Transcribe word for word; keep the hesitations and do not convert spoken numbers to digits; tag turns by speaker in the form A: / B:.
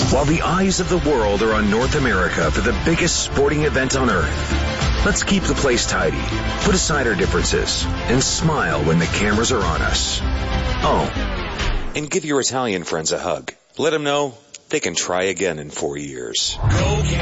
A: While the eyes of the world are on North America for the biggest sporting event on earth, let's keep the place tidy, put aside our differences, and smile when the cameras are on us. Oh, and give your Italian friends a hug. Let them know they can try again in four years. Go